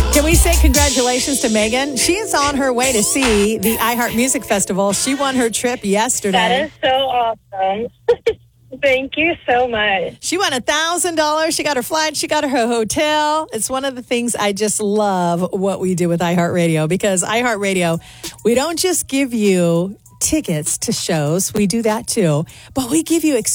Can we say congratulations to Megan? She is on her way to see the iHeart Music Festival. She won her trip yesterday. That is so awesome. Thank you so much. She won $1,000. She got her flight. She got her hotel. It's one of the things I just love what we do with iHeartRadio, because iHeartRadio, we don't just give you tickets to shows. We do that too. But we give you